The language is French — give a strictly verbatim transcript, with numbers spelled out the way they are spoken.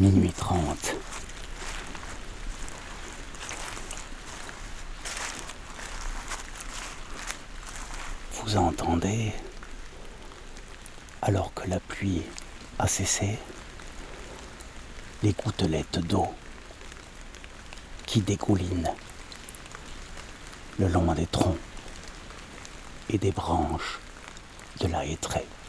Minuit trente. Vous entendez, alors que la pluie a cessé, les gouttelettes d'eau qui dégoulinent le long des troncs et des branches de la hêtraie.